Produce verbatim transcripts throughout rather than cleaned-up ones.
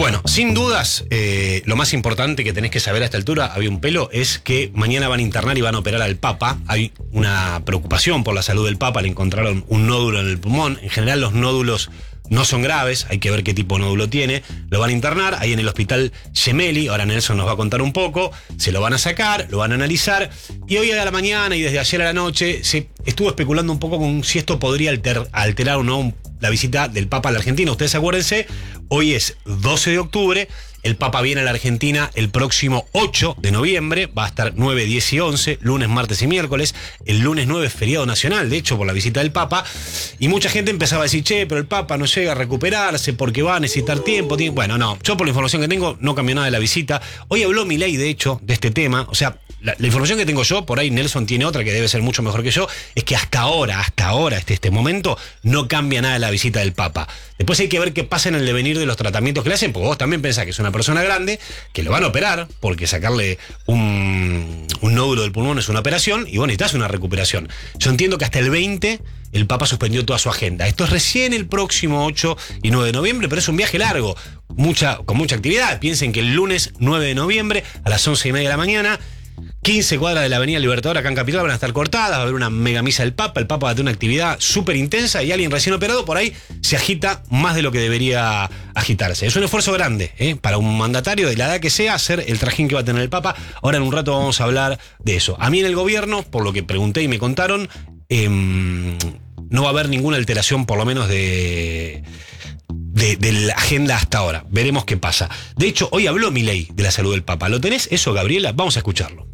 Bueno, sin dudas, eh, lo más importante que tenés que saber a esta altura, había un pelo, es que mañana van a internar y van a operar al Papa. Hay una preocupación por la salud del Papa, le encontraron un nódulo en el pulmón. En general los nódulos no son graves, hay que ver qué tipo de nódulo tiene. Lo van a internar ahí en el hospital Gemelli, ahora Nelson nos va a contar un poco. Se lo van a sacar, lo van a analizar. Y hoy a la mañana y desde ayer a la noche se estuvo especulando un poco con si esto podría alter, alterar o no la visita del Papa a la Argentina. Ustedes acuérdense, hoy es doce de octubre, el Papa viene a la Argentina el próximo ocho de noviembre, va a estar nueve, diez y once, lunes, martes y miércoles. El lunes nueve es feriado nacional, de hecho, por la visita del Papa. Y mucha gente empezaba a decir, che, pero el Papa no llega a recuperarse porque va a necesitar tiempo. tiempo. Bueno, no, yo por la información que tengo no cambió nada de la visita. Hoy habló Milei, de hecho, de este tema. O sea, la, la información que tengo yo, por ahí Nelson tiene otra que debe ser mucho mejor que yo, es que hasta ahora, hasta ahora, este, este momento, no cambia nada de la visita del Papa. Después hay que ver qué pasa en el devenir de los tratamientos que le hacen, porque vos también pensás que es una persona grande, que lo van a operar, porque sacarle un, un nódulo del pulmón es una operación, y vos necesitas una recuperación. Yo entiendo que hasta el veinte el Papa suspendió toda su agenda. Esto es recién el próximo ocho y nueve de noviembre, pero es un viaje largo, mucha, con mucha actividad. Piensen que el lunes nueve de noviembre, a las once y media de la mañana, quince cuadras de la Avenida Libertador acá en Capital van a estar cortadas, va a haber una mega misa del Papa, el Papa va a tener una actividad súper intensa y alguien recién operado por ahí se agita más de lo que debería agitarse. Es un esfuerzo grande, ¿eh? Para un mandatario de la edad que sea hacer el trajín que va a tener el Papa. Ahora en un rato vamos a hablar de eso. A mí en el gobierno, por lo que pregunté y me contaron, eh, no va a haber ninguna alteración por lo menos de... De, de la agenda hasta ahora. Veremos qué pasa. De hecho, hoy habló Milei de la salud del Papa. ¿Lo tenés eso, Gabriela? Vamos a escucharlo.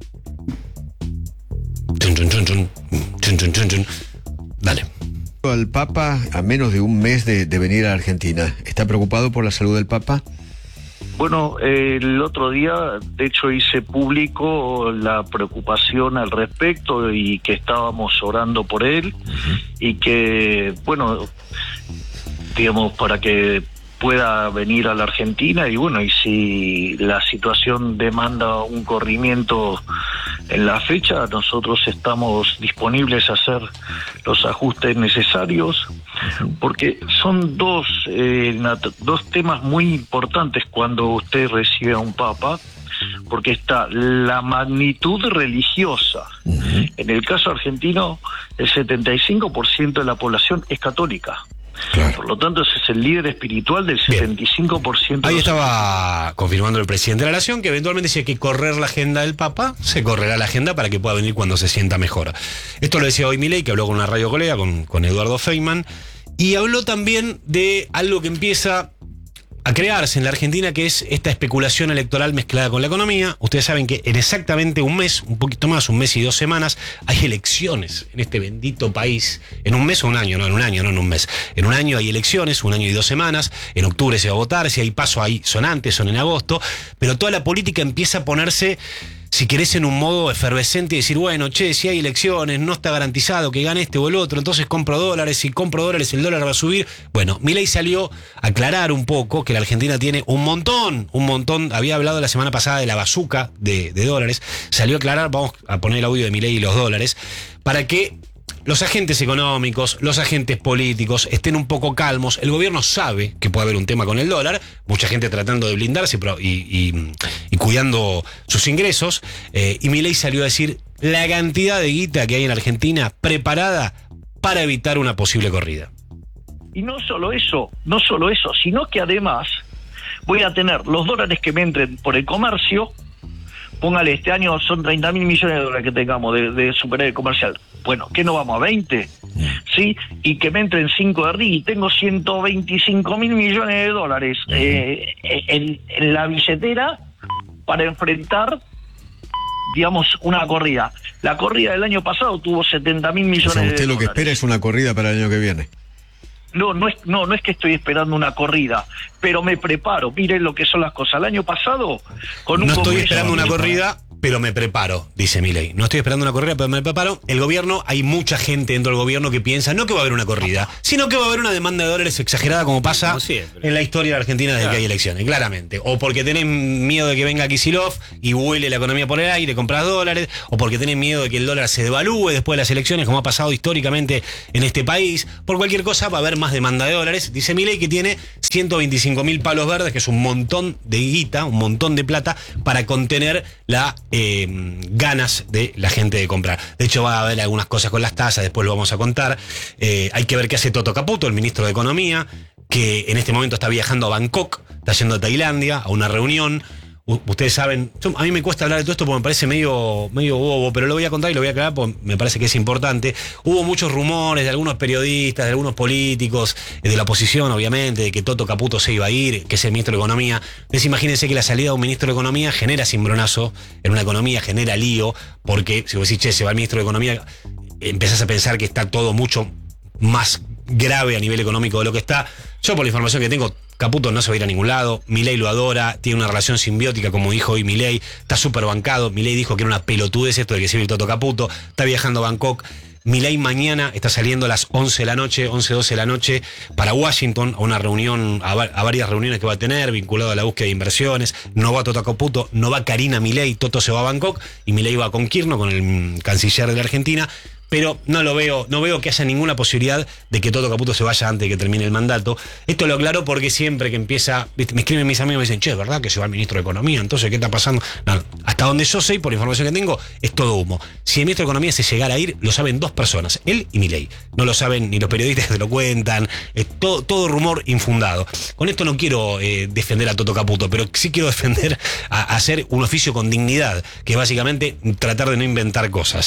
Chun, chun, chun, chun. Chun, chun, chun, chun. Dale. Al Papa a menos de un mes de, de venir a la Argentina. ¿Está preocupado por la salud del Papa? Bueno, eh, el otro día, de hecho, hice público la preocupación al respecto y que estábamos orando por él uh-huh. y que, bueno, digamos, para que pueda venir a la Argentina y bueno, y si la situación demanda un corrimiento en la fecha, nosotros estamos disponibles a hacer los ajustes necesarios, porque son dos, eh, dos temas muy importantes cuando usted recibe a un Papa, porque está la magnitud religiosa. Uh-huh. En el caso argentino, el setenta y cinco por ciento de la población es católica. Claro. Por lo tanto, ese es el líder espiritual del Bien. setenta y cinco por ciento. Ahí estaba confirmando el presidente de la Nación que eventualmente si hay que correr la agenda del Papa, se correrá la agenda para que pueda venir cuando se sienta mejor. Esto lo decía hoy Milei, que habló con una radio colega, con, con Eduardo Feynman, y habló también de algo que empieza a crearse en la Argentina, que es esta especulación electoral mezclada con la economía. Ustedes saben que en exactamente un mes, un poquito más, un mes y dos semanas, hay elecciones en este bendito país. En un mes o un año, no, en un año, no en un mes. En un año hay elecciones, un año y dos semanas. En octubre se va a votar, si hay paso ahí, son antes, son en agosto. Pero toda la política empieza a ponerse, si querés, en un modo efervescente y decir, bueno, che, si hay elecciones, no está garantizado que gane este o el otro, entonces compro dólares, si compro dólares el dólar va a subir. Bueno, Milei salió a aclarar un poco que la Argentina tiene un montón, un montón, había hablado la semana pasada de la bazuca de, de dólares, salió a aclarar, vamos a poner el audio de Milei y los dólares, para que los agentes económicos, los agentes políticos estén un poco calmos. El gobierno sabe que puede haber un tema con el dólar, mucha gente tratando de blindarse y, y, y cuidando sus ingresos, eh, y Milei salió a decir la cantidad de guita que hay en Argentina preparada para evitar una posible corrida. Y no solo eso, no solo eso, sino que además voy a tener los dólares que me entren por el comercio. Póngale, este año son treinta mil millones de dólares que tengamos de, de superávit comercial. Bueno, ¿qué no vamos a veinte? ¿Sí? Y que me entren cinco de R I, y tengo ciento veinticinco mil millones de dólares eh, en, en la billetera para enfrentar, digamos, una corrida. La corrida del año pasado tuvo setenta mil millones de dólares. O sea, usted lo que espera es una corrida para el año que viene. No, no es, no, no es que estoy esperando una corrida, pero me preparo. Miren lo que son las cosas. El año pasado, con un No estoy congreso, esperando una corrida, pero me preparo, dice Milei. No estoy esperando una corrida, pero me preparo. El gobierno, hay mucha gente dentro del gobierno que piensa no que va a haber una corrida, sino que va a haber una demanda de dólares exagerada como pasa Como siempre. en la historia de Argentina desde Claro. que hay elecciones, claramente. O porque tenés miedo de que venga Kicillof y huele la economía por el aire, compras dólares, o porque tenés miedo de que el dólar se devalúe después de las elecciones, como ha pasado históricamente en este país. Por cualquier cosa va a haber más demanda de dólares. Dice Milei que tiene ciento veinticinco mil palos verdes, que es un montón de guita, un montón de plata, para contener las eh, ganas de la gente de comprar. De hecho, va a haber algunas cosas con las tasas, después lo vamos a contar. Eh, hay que ver qué hace Toto Caputo, el ministro de Economía, que en este momento está viajando a Bangkok, está yendo a Tailandia, a una reunión. U- ustedes saben, yo- a mí me cuesta hablar de todo esto porque me parece medio, medio bobo, pero lo voy a contar y lo voy a aclarar porque me parece que es importante. Hubo muchos rumores de algunos periodistas, de algunos políticos, eh, de la oposición, obviamente, de que Toto Caputo se iba a ir, que es el ministro de Economía. Entonces imagínense que la salida de un ministro de Economía genera cimbronazo en una economía, genera lío, porque si vos decís, che, se va el ministro de Economía, empezás a pensar que está todo mucho más grave a nivel económico de lo que está. Yo, por la información que tengo, Caputo no se va a ir a ningún lado. Milei lo adora, tiene una relación simbiótica, como dijo hoy Milei, está súper bancado. Milei dijo que era una pelotudez esto de que se iba el Toto Caputo, está viajando a Bangkok. Milei mañana está saliendo a las once de la noche, once, doce de la noche, para Washington, a una reunión, a, va- a varias reuniones que va a tener, vinculado a la búsqueda de inversiones. No va Toto Caputo, no va Karina Milei, Toto se va a Bangkok, y Milei va con Kirchner, con el mm, canciller de la Argentina. Pero no lo veo, no veo que haya ninguna posibilidad de que Toto Caputo se vaya antes de que termine el mandato. Esto lo aclaro porque siempre que empieza, ¿viste? Me escriben mis amigos y me dicen, che, ¿es verdad que se va el ministro de Economía? Entonces, ¿qué está pasando? No, no. Hasta donde yo sé, por información que tengo, es todo humo. Si el ministro de Economía se llegara a ir, lo saben dos personas, él y Milei. No lo saben ni los periodistas que te lo cuentan, es todo, todo rumor infundado. Con esto no quiero eh, defender a Toto Caputo, pero sí quiero defender a, a hacer un oficio con dignidad, que es básicamente tratar de no inventar cosas.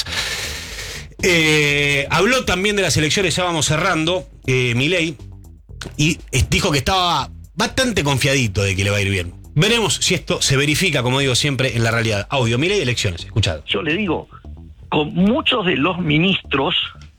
Eh, habló también de las elecciones, ya vamos cerrando, eh, Milei, y eh, dijo que estaba bastante confiadito de que le va a ir bien. Veremos si esto se verifica, como digo siempre, en la realidad. Audio, Milei, elecciones, escuchado. Yo le digo, con muchos de los ministros,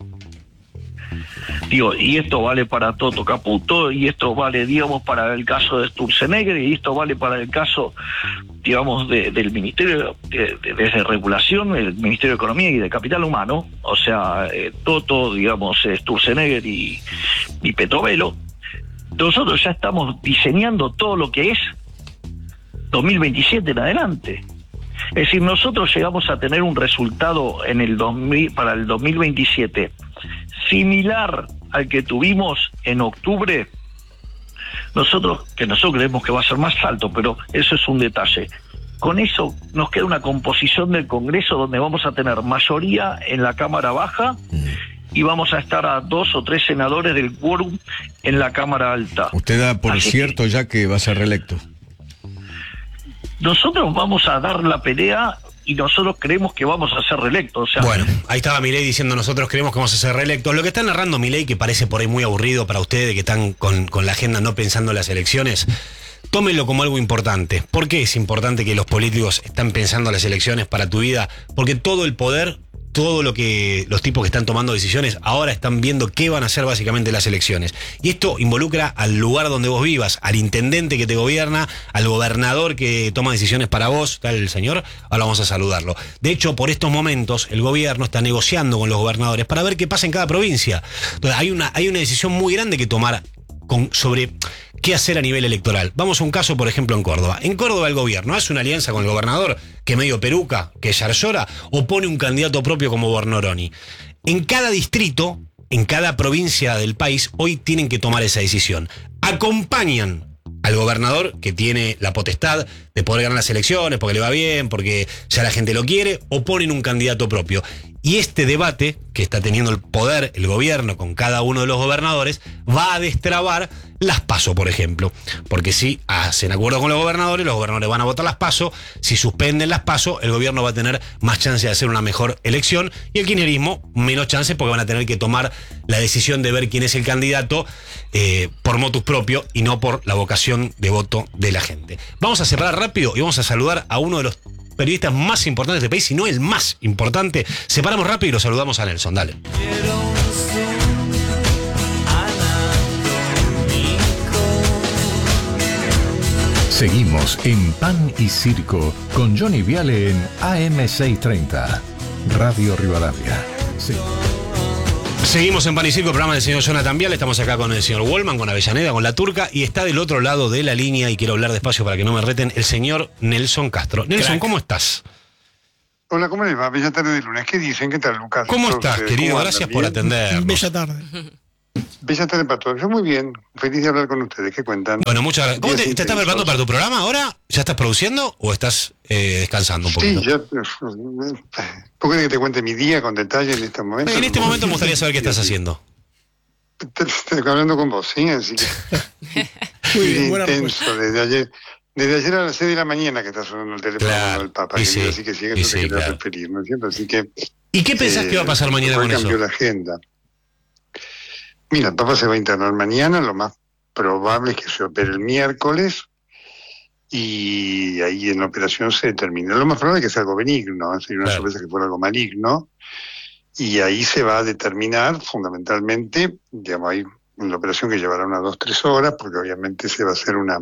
digo, y esto vale para Toto Caputo, y esto vale, digamos, para el caso de Sturzenegger, y esto vale para el caso, digamos, de, del Ministerio de, de, de Regulación, el Ministerio de Economía y de Capital Humano, o sea, eh, Toto, digamos, eh, Sturzenegger y, y Petrovelo. Nosotros ya estamos diseñando todo lo que es dos mil veintisiete en adelante. Es decir, nosotros llegamos a tener un resultado en el dos mil, para el dos mil veintisiete similar al que tuvimos en octubre. Nosotros, que nosotros creemos que va a ser más alto, pero eso es un detalle. Con eso nos queda una composición del Congreso donde vamos a tener mayoría en la Cámara Baja y vamos a estar a dos o tres senadores del quórum en la Cámara Alta. Usted da por Así cierto que ya que va a ser reelecto. nosotros vamos a dar la pelea y nosotros creemos que vamos a ser reelectos. O sea, Bueno, ahí estaba Milei diciendo nosotros creemos que vamos a ser reelectos. Lo que está narrando Milei, que parece por ahí muy aburrido para ustedes que están con, con la agenda no pensando en las elecciones, tómenlo como algo importante. ¿Por qué es importante que los políticos están pensando en las elecciones para tu vida? Porque todo el poder, todo lo que los tipos que están tomando decisiones ahora están viendo qué van a hacer básicamente las elecciones. Y esto involucra al lugar donde vos vivas, al intendente que te gobierna, al gobernador que toma decisiones para vos, está el señor, ahora vamos a saludarlo. De hecho, por estos momentos, el gobierno está negociando con los gobernadores para ver qué pasa en cada provincia. Entonces, hay una, hay una decisión muy grande que tomar con, sobre qué hacer a nivel electoral. Vamos a un caso, por ejemplo, en Córdoba. En Córdoba el gobierno hace una alianza con el gobernador, que medio peruca, que es Yarlora, o pone un candidato propio como Bornoroni. En cada distrito, en cada provincia del país, hoy tienen que tomar esa decisión. Acompañan al gobernador, que tiene la potestad de poder ganar las elecciones, porque le va bien, porque ya la gente lo quiere, o ponen un candidato propio. Y este debate que está teniendo el poder, el gobierno, con cada uno de los gobernadores, va a destrabar las PASO, por ejemplo. Porque si hacen acuerdo con los gobernadores, los gobernadores van a votar las PASO. Si suspenden las PASO, el gobierno va a tener más chance de hacer una mejor elección. Y el kirchnerismo, menos chance, porque van a tener que tomar la decisión de ver quién es el candidato eh, por motus propio y no por la vocación de voto de la gente. Vamos a separar rápido y vamos a saludar a uno de los periodistas más importantes de este país, si no el más importante. Separamos rápido y lo saludamos a Nelson. Dale. Seguimos en Pan y Circo con Johnny Viale en A M seiscientos treinta, Radio Rivadavia. Sí. Seguimos en Pan y Circo, programa del señor Jonathan Viale. Estamos acá con el señor Wallman, con Avellaneda, con La Turca, y está del otro lado de la línea, y quiero hablar despacio para que no me reten, el señor Nelson Castro. Nelson, Crack. ¿Cómo estás? Hola, ¿cómo les va? Bella tarde de lunes. ¿Qué dicen? ¿Qué tal, Lucas? ¿Cómo Entonces, estás, querido? ¿cómo Gracias andan? por ¿Bien? atendernos. Bella tarde. Bella tarde para todos. Yo muy bien. Feliz de hablar con ustedes. ¿Qué cuentan? Bueno, muchas gracias. ¿Cómo te, Días te estás intensos. preparando para tu programa ahora? ¿Ya estás produciendo o estás eh, descansando un poquito? Sí, ya. ¿Por qué que te cuente mi día con detalle en este momento? En este momento me gustaría saber qué estás haciendo. Estoy hablando con vos, ¿sí? Así que. Muy bien, buena intenso desde ayer. Desde ayer a las seis de la mañana que está sonando el teléfono Claro, del Papa. y Que sí, así que sigue, y eso sí, te quería claro. referir, ¿no es cierto? Así que. ¿Y qué pensás que va a pasar mañana igual con eso? cambió la agenda. Mira, el Papa se va a internar mañana, lo más probable es que se opere el miércoles y ahí en la operación se determina. Lo más probable es que sea algo benigno, ¿eh? Sería una Claro. sorpresa que fuera algo maligno, y ahí se va a determinar fundamentalmente, digamos, hay una operación que llevará unas dos, tres horas, porque obviamente se va a hacer una...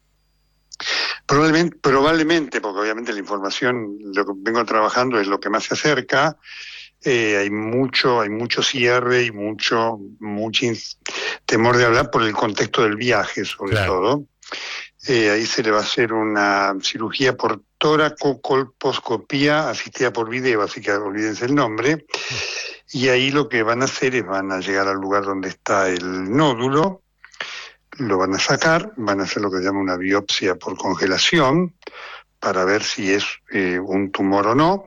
Probablemente, probablemente, porque obviamente la información, lo que vengo trabajando es lo que más se acerca. Eh, hay mucho, hay mucho cierre y mucho, mucho ins- temor de hablar por el contexto del viaje, sobre Claro. todo. Eh, ahí se le va a hacer una cirugía por toracocolposcopía asistida por video, así que olvídense el nombre. Y ahí lo que van a hacer es van a llegar al lugar donde está el nódulo, lo van a sacar, van a hacer lo que se llama una biopsia por congelación para ver si es eh, un tumor o no.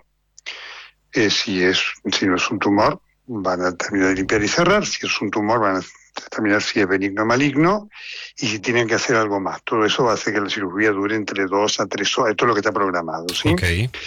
Eh, si es si no es un tumor, van a terminar de limpiar y cerrar. Si es un tumor, van a determinar si es benigno o maligno y si tienen que hacer algo más. Todo eso va a hacer que la cirugía dure entre dos a tres horas. Esto es lo que está programado, ¿sí? Ok.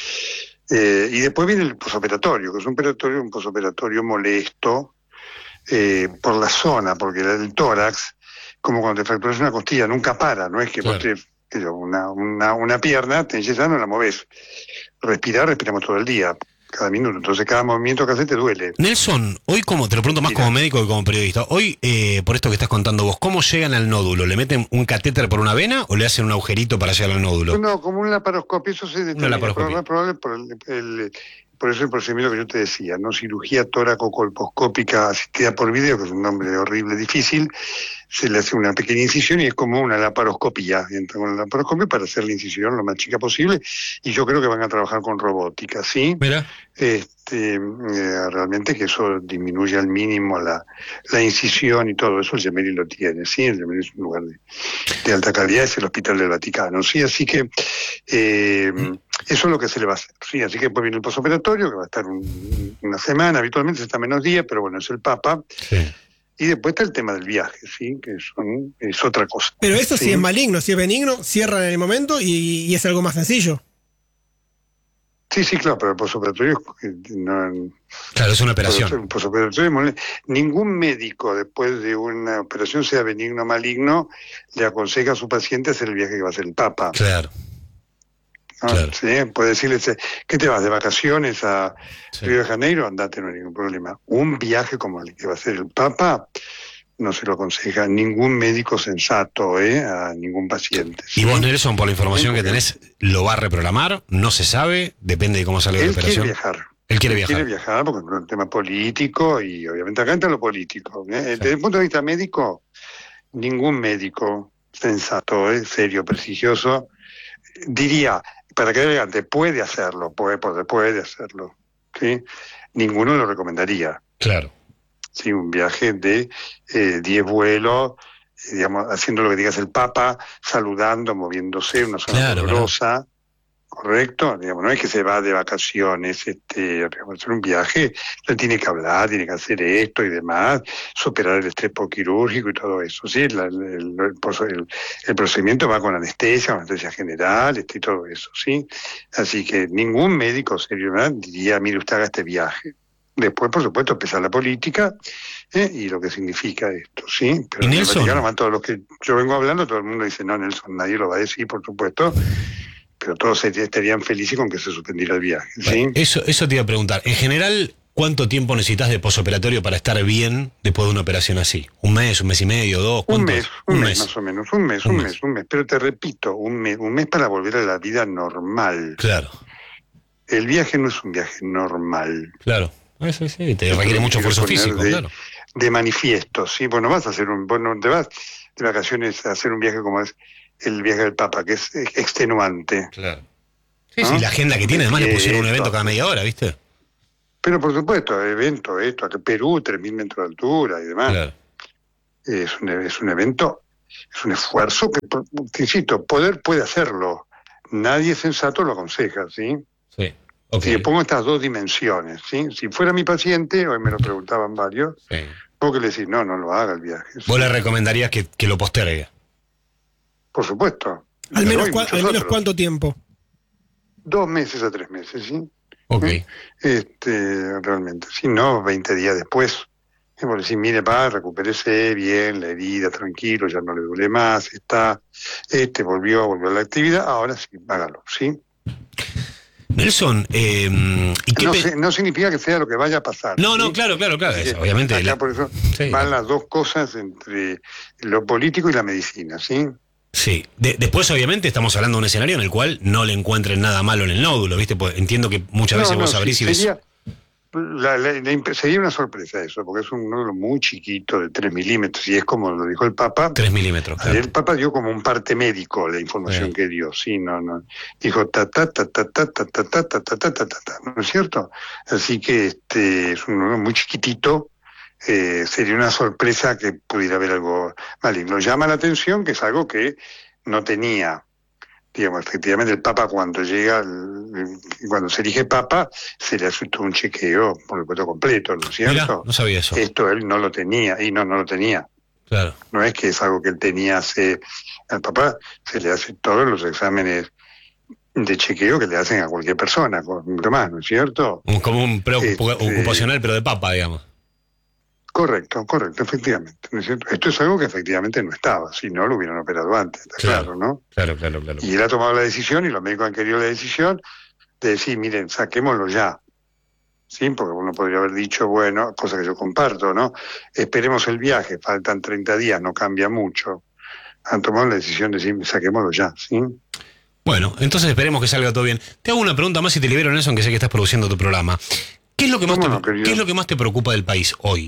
Eh, y después viene el posoperatorio, que es un operatorio, un posoperatorio molesto eh, por la zona, porque el, el tórax, como cuando te fracturas una costilla, nunca para, no es que Claro. vos te, que yo, una, una, una pierna, te enyesas, no la movés. Respirar, respiramos todo el día, cada minuto, entonces cada movimiento que haces te duele. Nelson, hoy como, te lo pregunto más Mira. como médico que como periodista, hoy, eh, por esto que estás contando vos, ¿cómo llegan al nódulo? ¿Le meten un catéter por una vena o le hacen un agujerito para llegar al nódulo? No, como un laparoscopio, eso se determina. laparoscopia. Probable, probable por, el, el- por eso el procedimiento que yo te decía, ¿no? Cirugía toracocolposcópica asistida por video, que es un nombre horrible, difícil, se le hace una pequeña incisión y es como una laparoscopia. Entra con la laparoscopia para hacer la incisión lo más chica posible, y yo creo que van a trabajar con robótica, ¿sí? Mira. Este, eh, realmente que eso disminuye al mínimo la, la incisión y todo eso. El Gemelli lo tiene, ¿sí? El Gemelli es un lugar de, de alta calidad, es el Hospital del Vaticano, ¿sí? Así que eh, eso es lo que se le va a hacer, ¿sí? Así que después viene el posoperatorio, que va a estar un- una semana, habitualmente está menos días, pero bueno, es el Papa. Sí. Y después está el tema del viaje, ¿sí? Que son, es otra cosa. Pero eso si ¿sí? es maligno, si es benigno, cierran en el momento y, y es algo más sencillo. Sí, sí, claro, pero el posoperatorio es- no, Claro, es una operación. Un posoperatorio mole- Ningún médico, después de una operación, sea benigno o maligno, le aconseja a su paciente hacer el viaje que va a hacer el Papa. Claro. ¿no? claro. ¿Sí? Puede decirle, ¿qué te vas de vacaciones a Sí. Río de Janeiro? Andate, no hay ningún problema. Un viaje como el que va a hacer el Papa no se lo aconseja ningún médico sensato, ¿eh? A ningún paciente. ¿sí? Y vos, Nelson, por la información Sí, que tenés, ¿lo va a reprogramar? ¿No se sabe? Depende de cómo salga la Él quiere operación. viajar. Él quiere viajar. Quiere viajar porque es un tema político y obviamente acá entra lo político. ¿eh? Desde el punto de vista médico, ningún médico sensato, ¿eh? serio, prestigioso, diría, para que elegante, puede hacerlo, puede, puede, puede hacerlo. ¿sí? Ninguno lo recomendaría. Claro. ¿sí? Un viaje de eh, diez vuelos, eh, digamos, haciendo lo que digas el Papa, saludando, moviéndose, una zona Claro, dolorosa. Correcto, digamos, no es que se va de vacaciones, este, digamos, hacer un viaje, él tiene que hablar, tiene que hacer esto y demás, superar el estrés postquirúrgico y todo eso, sí, el, el, el, el, el procedimiento va con anestesia, con anestesia general, este, y todo eso, sí, así que ningún médico serio, ¿verdad? Diría, mire, usted haga este viaje. Después, por supuesto, empezar la política ¿eh? y lo que significa esto, ¿sí? Pero ¿Y en el Nelson? Vaticano van todos los que yo vengo hablando, todo el mundo dice, no, Nelson, nadie lo va a decir, por supuesto, pero todos estarían felices con que se suspendiera el viaje, ¿sí? Eso, eso te iba a preguntar. En general, ¿Cuánto tiempo necesitas de posoperatorio para estar bien después de una operación así? ¿Un mes, un mes y medio, dos? Un ¿Cuánto? mes, un, un mes, mes más o menos, un mes, un, un mes. mes, un mes. Pero te repito, un mes, un mes para volver a la vida normal. Claro. El viaje no es un viaje normal. Claro. Eso sí, te requiere mucho esfuerzo físico, de, claro. De manifiesto, ¿sí? Bueno, vas a hacer un, bueno, te vas de vacaciones a hacer un viaje como es el viaje del Papa, que es extenuante. Claro. Sí, ¿no? Sí, la agenda que tiene, además le pusieron un evento cada media hora, ¿viste? Pero por supuesto, evento, esto, acá Perú, tres mil metros de altura y demás. Claro. Es un, es un evento, es un esfuerzo que, te insisto, poder puede hacerlo. Nadie sensato lo aconseja, ¿sí? Sí. Okay. Si le pongo estas dos dimensiones, ¿sí? Si fuera mi paciente, hoy me lo preguntaban varios, sí. ¿Vos que le decís? No, no lo haga el viaje. ¿Vos sí. le recomendarías que, que lo postergue? Por supuesto. ¿Al menos, cua- al menos cuánto tiempo? Dos meses a tres meses, ¿sí? Ok. ¿Eh? Este, realmente. Si no, veinte días después. Y vos decís, mire, pa, recupérese bien, la herida, tranquilo, ya no le duele más, está, este, volvió, volvió a la actividad, ahora sí, hágalo, ¿sí? Nelson, eh, ¿y qué no, pe- se, no significa que sea lo que vaya a pasar. No, ¿sí? no, claro, claro, claro, eso, obviamente. Acá la... por eso sí. van las dos cosas entre lo político y la medicina, ¿sí? Sí. De, después, obviamente, estamos hablando de un escenario en el cual no le encuentren nada malo en el nódulo, ¿viste? Pues entiendo que muchas no, veces no, vos abrís sí, y ves... Sería, la, la, la, sería una sorpresa eso, porque es un nódulo muy chiquito, de tres milímetros, y es como lo dijo el Papa. tres milímetros, claro. El Papa dio como un parte médico la información sí. que dio, sí, no, no. Dijo ta ta ta ta ta ta ta ta ta ta ta ta ta, ¿no es cierto? Así que este es un nódulo muy chiquitito, eh, sería una sorpresa que pudiera haber algo maligno. Llama la atención que es algo que no tenía. Digamos, efectivamente el Papa cuando llega, cuando se elige Papa, se le hace todo un chequeo, por supuesto, completo, ¿no es cierto? Mirá, no sabía eso. Esto él no lo tenía, y no, no lo tenía. Claro. No es que es algo que él tenía hace... Al Papa se le hace todos los exámenes de chequeo que le hacen a cualquier persona, mucho más, ¿no es cierto? Como un preocupacional, este, pero de Papa, digamos. Correcto, correcto, efectivamente. ¿No es cierto? Esto es algo que efectivamente no estaba, si no lo hubieran operado antes, está claro, claro, ¿no? Claro, claro, claro. Y él ha tomado la decisión, y los médicos han querido la decisión, de decir, miren, saquémoslo ya. Sí, porque uno podría haber dicho, bueno, cosa que yo comparto, ¿no? Esperemos el viaje, faltan treinta días, no cambia mucho. Han tomado la decisión de decir, saquémoslo ya, ¿sí? Bueno, entonces esperemos que salga todo bien. Te hago una pregunta más y te libero, Nelson, que sé que estás produciendo tu programa. ¿Qué es lo que más, te, no, ¿qué es lo que más te preocupa del país hoy?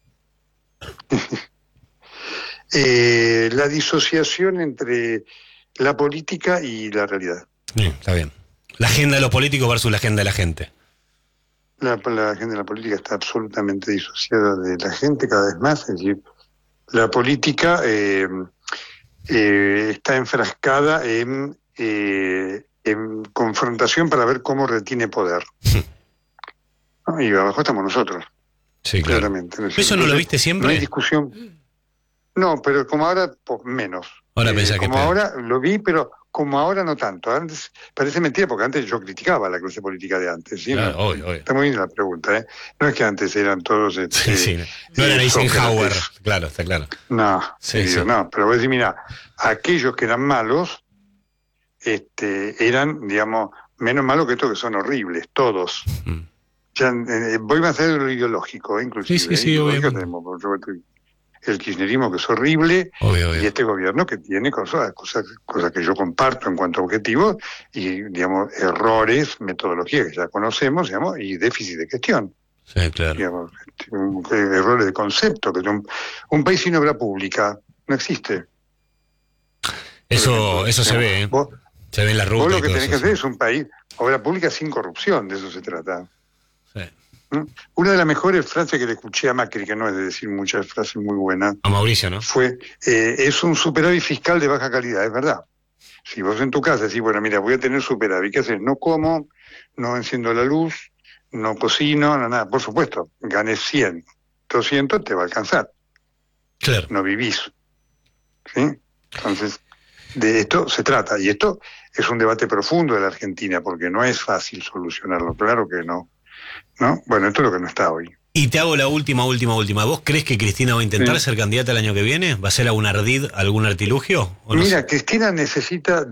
eh, la disociación entre la política y la realidad. Bien, está bien. La agenda de los políticos versus la agenda de la gente. La, la agenda de la política está absolutamente disociada de la gente cada vez más. Es decir, la política eh, eh, está enfrascada en, eh, en confrontación para ver cómo retiene poder. ¿No? Y abajo estamos nosotros. Sí, claro. Claramente. ¿No? ¿Eso no lo viste siempre? No hay discusión. No, pero como ahora, pues menos. Ahora eh, pensás que Como ahora lo vi, pero como ahora no tanto. Antes parece mentira, porque antes yo criticaba la clase política de antes. ¿Sí? Claro, no, obvio, obvio. Está muy bien la pregunta, ¿eh? No es que antes eran todos... Este, sí, sí. No eran Eisenhower, claro, está claro. No, sí, sí. no, pero voy a decir, mira, aquellos que eran malos este, eran, digamos, menos malos que estos que son horribles, todos. Mm. Ya, eh, voy a hacer lo ideológico, ¿eh? Inclusive. Sí, sí, sí, ¿eh? obviamente. Tenemos, el kirchnerismo, que es horrible, obvio, obvio. Y este gobierno que tiene cosas, cosas, cosas que yo comparto en cuanto a objetivos y, digamos, errores, metodología que ya conocemos, digamos, y déficit de gestión. Sí, claro. Digamos, un, errores de concepto, que un, un país sin obra pública no existe. Eso, ejemplo, eso se ve, ¿eh? Vos, se ve en la ruta. Vos lo que tenés eso, que sí. hacer es un país, obra pública sin corrupción, de eso se trata. Sí. Una de las mejores frases que le escuché a Macri, que no es de decir muchas frases muy buenas, a Mauricio, ¿no? Fue, eh, es un superávit fiscal de baja calidad, es verdad. Si vos en tu casa decís, bueno, mira, voy a tener superávit, ¿qué haces? No como, no enciendo la luz, no cocino, no nada. Por supuesto, ganes cien, doscientos, te va a alcanzar. Claro. No vivís. ¿Sí? Entonces, de esto se trata. Y esto es un debate profundo de la Argentina, porque no es fácil solucionarlo, claro que no. ¿No? Bueno, esto es lo que no está hoy. Y te hago la última, última, última. ¿Vos crees que Cristina va a intentar sí. ser candidata el año que viene? ¿Va a ser algún ardid, algún artilugio? ¿O no Mira, sé? Cristina necesita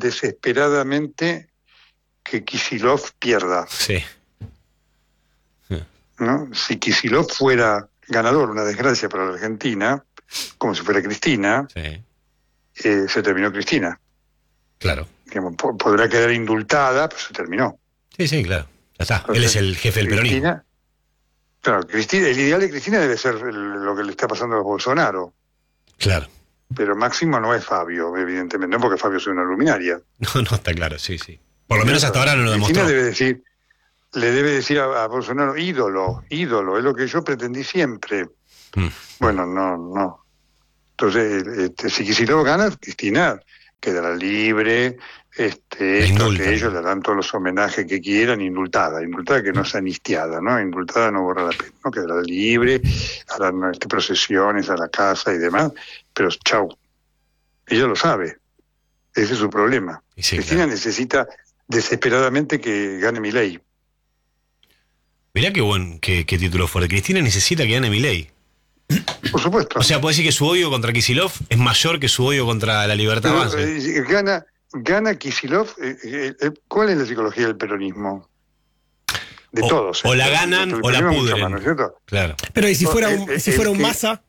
desesperadamente que Kicillof pierda. Sí. ¿no? Si Kicillof fuera ganador, una desgracia para la Argentina, como si fuera Cristina, Sí. eh, se terminó Cristina. Claro. Digamos, po- podrá quedar indultada, pero se terminó. Sí, sí, claro. Ya está. Entonces, Él es el jefe del peronismo. Cristina, claro, Cristina, el ideal de Cristina debe ser el- lo que le está pasando a Bolsonaro, Claro. pero Máximo no es Fabio, evidentemente, no porque Fabio es una luminaria. No, no, está claro, sí, sí. Por lo menos hasta ahora no lo Cristina demostró. debe decir, le debe decir a, a Bolsonaro, ídolo, ídolo, es lo que yo pretendí siempre. Mm. Bueno, no, no. Entonces, este, si Kicillof gana, Cristina quedará libre, este, La esto, indultan. que ellos le dan todos los homenajes que quieran, indultada, indultada que no es anistiada, ¿no? Indultada no borra la pena, ¿no? Quedará libre, harán este, procesiones a la casa y demás, pero chau. Ella lo sabe. Ese es su problema. Y sí, Cristina claro. necesita desesperadamente que gane Milei. Mirá qué buen qué, qué título fuerte. Cristina necesita que gane Milei. Por supuesto. O sea, puede decir que su odio contra Kicillof es mayor que su odio contra la libertad Pero, avance. eh, gana, gana Kicillof. eh, eh, eh, ¿Cuál es la psicología del peronismo? De O- todos. o la eh, ganan el o la peronismo mucho pudren. más, ¿no es cierto? Claro. Pero ¿y si No, fuera el- un, el- si fuera el un que- Massa?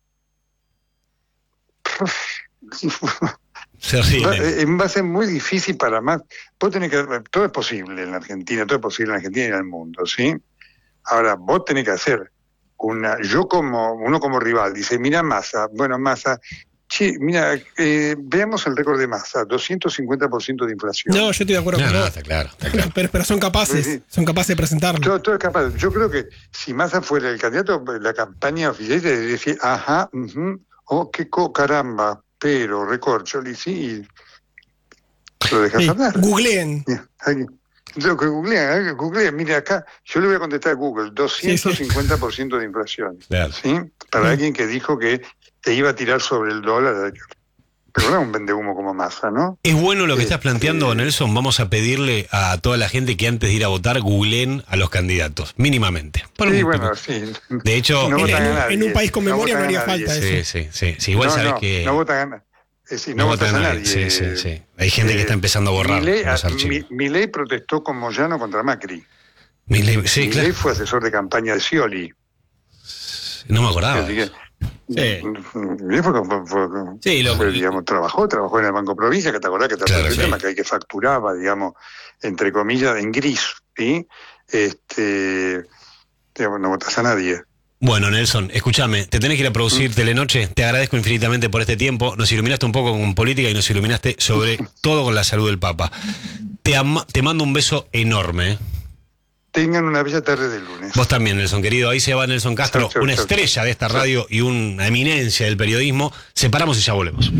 Se Va, ríen. eh, va a ser muy difícil para más. Vos tenés que, todo es posible en la Argentina, todo es posible en la Argentina y en el mundo, ¿sí? Ahora, vos tenés que hacer una. Yo, como uno como rival, dice: mira, Massa, bueno, Massa, che, mira, eh, veamos el récord de Massa, doscientos cincuenta por ciento de inflación. No, yo estoy de acuerdo No, con no, vos. está claro, está claro. Pero, pero son capaces, Sí, sí. son capaces de presentarlo. Todo, todo es capaz. Yo creo que si Massa fuera el candidato, la campaña oficial te decir, ajá, ujú, oh, qué co caramba, pero recorcholi, sí, lo dejas Sí, hablar. googleen. Ahí. Lo que googlean, ¿eh? Googlean, mire acá, yo le voy a contestar a Google, doscientos cincuenta por ciento de inflación. Claro. ¿Sí? Para alguien que dijo que te iba a tirar sobre el dólar. Pero no es un vendehumo como Massa, ¿no? Es bueno lo que estás Este- planteando, Nelson. Vamos a pedirle a toda la gente que antes de ir a votar googleen a los candidatos, mínimamente. Por Sí, un- bueno, sí. De hecho, No En, votan en a un, nadie, en un país con no memoria no votan a haría nadie. falta sí, eso. sí, sí, sí. Igual no, sabes no, que no votan a nadie. Es decir, no, no votas votan a a nadie. nadie. Sí, sí, sí. Hay gente que está empezando a borrar Milei, los ah, archivos. Mi- Milei protestó con Moyano contra Macri. Milei- sí, Milei claro. fue asesor de campaña de Scioli. No me acordaba. Así que, Sí. Milei fue, fue- fue- Sí, lo- fue, digamos, trabajó, trabajó en el Banco Provincia, que te acordás que te Claro, el sí. tema que hay que facturaba, digamos, entre comillas, en gris, ¿sí? Este, digamos, no votas a nadie. Bueno, Nelson, escúchame, te tenés que ir a Mm. producir Telenoche. Te agradezco infinitamente por este tiempo. Nos iluminaste un poco con política y nos iluminaste sobre todo con la salud del Papa. Te, ama- te mando un beso enorme. ¿eh? Tengan una bella tarde de lunes. Vos también, Nelson, querido. Ahí se va Nelson Castro, Chau, chau, una chau, estrella chau. de esta radio y una eminencia del periodismo. Separamos y ya volvemos.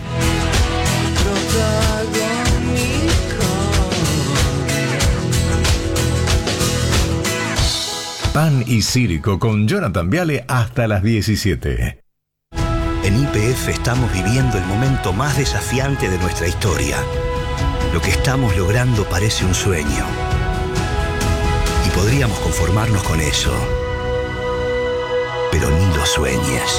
Pan y Circo con Jonathan Viale hasta las diecisiete. En Y P F estamos viviendo el momento más desafiante de nuestra historia. Lo que estamos logrando parece un sueño. Y podríamos conformarnos con eso. Pero ni lo sueñes.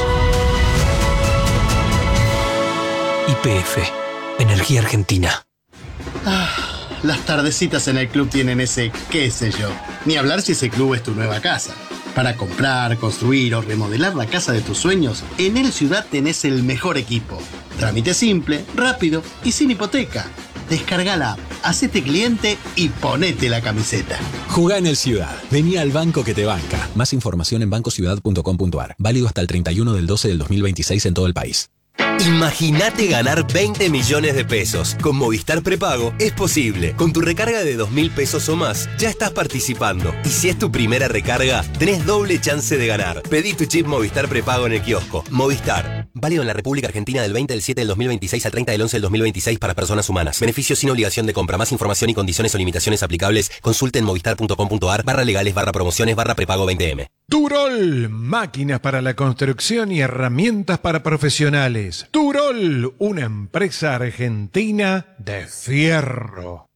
Y P F, Energía Argentina. Las tardecitas en el club tienen ese qué sé yo. Ni hablar si ese club es tu nueva casa. Para comprar, construir o remodelar la casa de tus sueños, en El Ciudad tenés el mejor equipo. Trámite simple, rápido y sin hipoteca. Descarga la app, hacete cliente y ponete la camiseta. Jugá en El Ciudad. Vení al banco que te banca. Más información en banco ciudad punto com punto a r. Válido hasta el treinta y uno del doce del dos mil veintiséis en todo el país. Imagínate ganar veinte millones de pesos. Con Movistar Prepago es posible. Con tu recarga de dos mil pesos o más, ya estás participando. Y si es tu primera recarga, tenés doble chance de ganar. Pedí tu chip Movistar Prepago en el kiosco. Movistar. Válido en la República Argentina del veinte del siete del dos mil veintiséis al treinta del once del dos mil veintiséis para personas humanas. Beneficios sin obligación de compra. Más información y condiciones o limitaciones aplicables. Consulte en movistar punto com punto a r barra legales barra promociones barra prepago veinte eme. Turol, máquinas para la construcción y herramientas para profesionales. Turol, una empresa argentina de fierro.